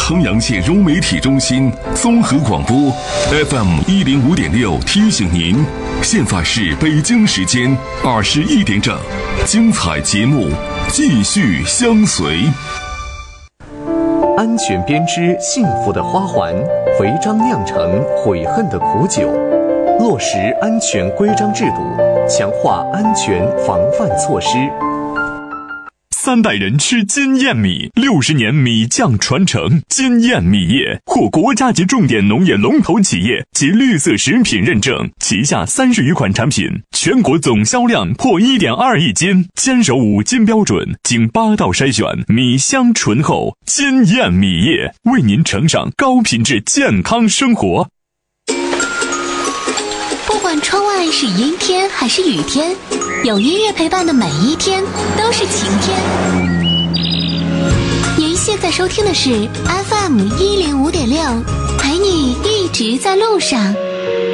衡阳县融媒体中心综合广播 FM105.6提醒您，现在是北京时间21点整，精彩节目继续相随。 安全编织幸福的花环，违章酿成悔恨的苦酒。落实安全规章制度，强化安全防范措施。 3代人吃金燕米，60年米酱传承。金燕米业获国家级重点农业龙头企业及绿色食品认证，旗下30余款产品，全国总销量破1.2亿斤，坚守5金标准，经8道筛选，米香醇厚。金燕米业为您呈上高品质健康生活。 不管窗外是阴天还是雨天，有音乐陪伴的每一天都是晴天。您现在收听的是 FM105.6，陪你一直在路上。